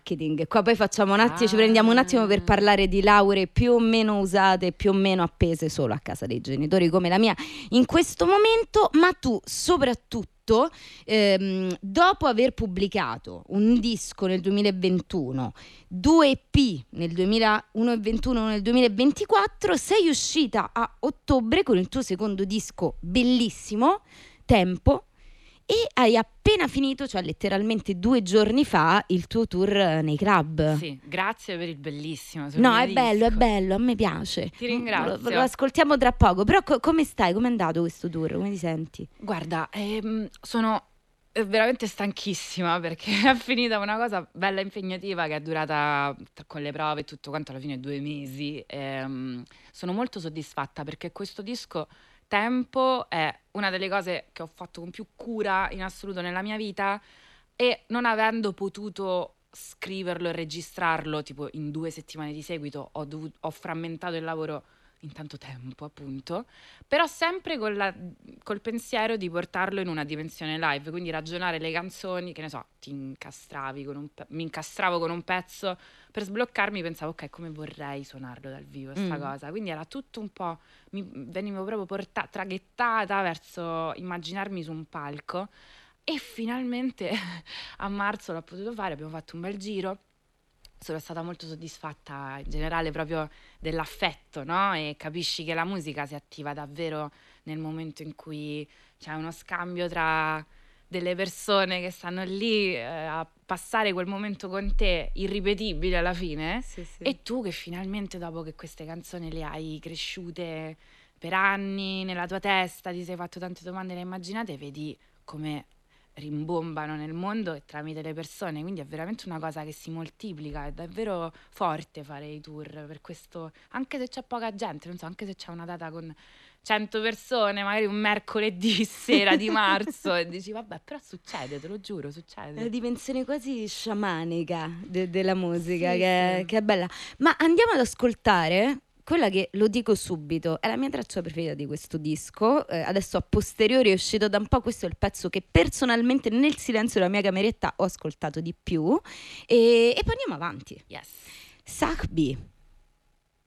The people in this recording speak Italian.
marketing. Qua poi facciamo un attimo, ci prendiamo un attimo per parlare di lauree più o meno usate, più o meno appese solo a casa dei genitori, come la mia in questo momento. Ma tu soprattutto, dopo aver pubblicato un disco nel 2021, 2 EP nel 2021 e 21 nel 2024, sei uscita a ottobre con il tuo secondo disco bellissimo, Tempo, e hai appena finito, cioè letteralmente 2 giorni fa, il tuo tour nei club. Sì, grazie per il bellissimo. No, è bello, a me piace. Ti ringrazio. Lo ascoltiamo tra poco. Però come stai? Com'è andato questo tour? Come ti senti? Guarda, sono veramente stanchissima perché è finita una cosa bella impegnativa che è durata con le prove e tutto quanto alla fine 2 mesi. Sono molto soddisfatta perché questo disco Tempo è una delle cose che ho fatto con più cura in assoluto nella mia vita, e non avendo potuto scriverlo e registrarlo tipo in 2 settimane di seguito, ho frammentato il lavoro in tanto tempo, appunto, però sempre col pensiero di portarlo in una dimensione live, quindi ragionare le canzoni, che ne so, mi incastravo con un pezzo, per sbloccarmi pensavo, ok, come vorrei suonarlo dal vivo sta cosa, quindi era tutto un po', venivo proprio traghettata verso immaginarmi su un palco, e finalmente a marzo l'ho potuto fare, abbiamo fatto un bel giro. Sono stata molto soddisfatta in generale proprio dell'affetto, no? E capisci che la musica si attiva davvero nel momento in cui c'è uno scambio tra delle persone che stanno lì a passare quel momento con te, irripetibile alla fine, Sì, sì. e tu che finalmente, dopo che queste canzoni le hai cresciute per anni nella tua testa, ti sei fatto tante domande, le immaginate, vedi come rimbombano nel mondo e tramite le persone, quindi è veramente una cosa che si moltiplica, è davvero forte fare i tour, per questo, anche se c'è poca gente, non so, anche se c'è una data con 100 persone, magari un mercoledì sera di marzo, e dici vabbè, però succede, te lo giuro, È succede. una dimensione quasi sciamanica della musica, Sì, che è bella. Ma andiamo ad ascoltare quella che, lo dico subito, è la mia traccia preferita di questo disco. Adesso a posteriori è uscito da un po', questo è il pezzo che personalmente nel silenzio della mia cameretta ho ascoltato di più, e poi andiamo avanti. Yes. Sacbi.